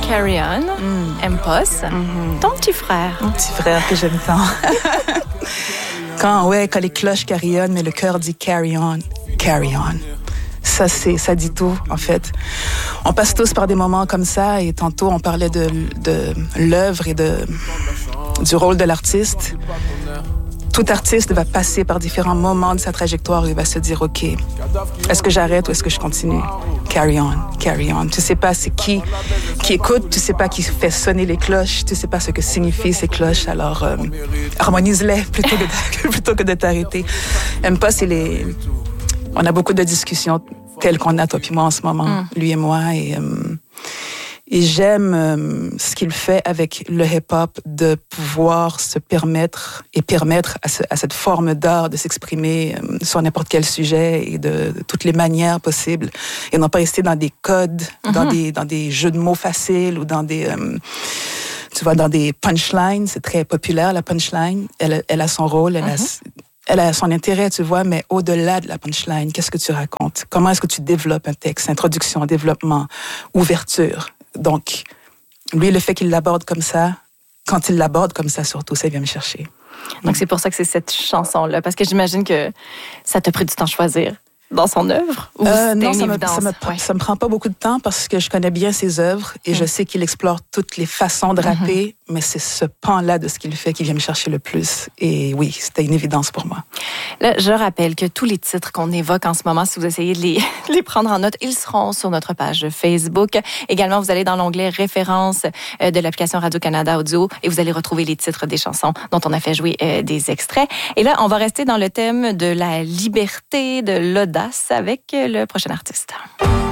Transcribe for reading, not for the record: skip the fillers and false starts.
Carry On, M-Post, ton petit frère. Mon petit frère que j'aime tant. Quand les cloches carry on, mais le cœur dit carry on, carry on. Ça dit tout, en fait. On passe tous par des moments comme ça, et tantôt, on parlait de l'œuvre et du rôle de l'artiste. Tout artiste va passer par différents moments de sa trajectoire où il va se dire, OK, est-ce que j'arrête ou est-ce que je continue? Carry on, carry on. Tu sais pas c'est qui écoute, tu sais pas qui fait sonner les cloches, tu sais pas ce que signifient ces cloches, alors harmonise-les plutôt que de t'arrêter. M-Post, on a beaucoup de discussions telles qu'on a, toi puis moi, en ce moment, lui et moi, et j'aime ce qu'il fait avec le hip-hop, de pouvoir se permettre à cette forme d'art de s'exprimer sur n'importe quel sujet et de toutes les manières possibles, et non pas rester dans des codes, dans des jeux de mots faciles ou dans des... dans des punchlines. C'est très populaire, la punchline. Elle a son rôle, elle a son intérêt, tu vois, mais au-delà de la punchline, qu'est-ce que tu racontes? Comment est-ce que tu développes un texte? Introduction, développement, ouverture. Donc, lui, le fait qu'il l'aborde comme ça, quand il l'aborde comme ça, surtout, ça vient me chercher. Donc, c'est pour ça que c'est cette chanson-là, parce que j'imagine que ça t'a pris du temps à choisir dans son œuvre? Ou Non, ça me prend pas beaucoup de temps parce que je connais bien ses œuvres et je sais qu'il explore toutes les façons de rapper, mais c'est ce pan-là de ce qu'il fait qui vient me chercher le plus. Et oui, c'était une évidence pour moi. Là, je rappelle que tous les titres qu'on évoque en ce moment, si vous essayez de les prendre en note, ils seront sur notre page de Facebook. Également, vous allez dans l'onglet références de l'application Radio-Canada Audio et vous allez retrouver les titres des chansons dont on a fait jouer des extraits. Et là, on va rester dans le thème de la liberté, de l'audace avec le prochain artiste.